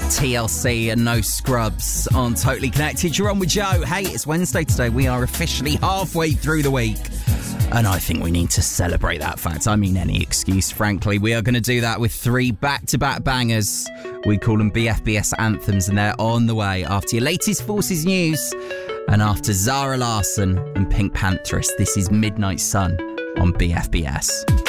TLC and No Scrubs on Totally Connected. You're on with Joe. Hey, it's Wednesday today. We are officially halfway through the week. And I think we need to celebrate that fact. I mean, any excuse, frankly. We are going to do that with 3 back-to-back bangers. We call them BFBS anthems, and they're on the way after your latest Forces news and after Zara Larsson and Pink Panthers. This is Midnight Sun on BFBS.